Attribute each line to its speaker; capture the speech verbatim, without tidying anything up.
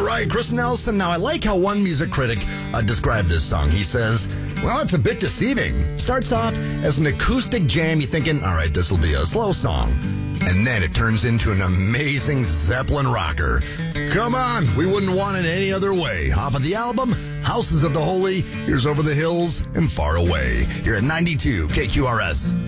Speaker 1: right, Chris Nelson. Now, I like how one music critic uh, described this song. He says, well, it's a bit deceiving. Starts off as an acoustic jam. You're thinking, all right, this will be a slow song. And then it turns into an amazing Zeppelin rocker. Come on, we wouldn't want it any other way. Off of the album, Houses of the Holy, here's Over the Hills and Far Away. Here at ninety-two K Q R S.